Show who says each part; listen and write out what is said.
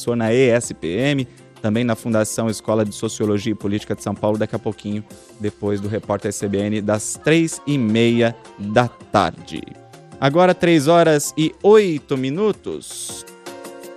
Speaker 1: professor na ESPM, também na Fundação Escola de Sociologia e Política de São Paulo, daqui a pouquinho, depois do Repórter CBN, das 3h30 da tarde. Agora 3 horas e 8 minutos.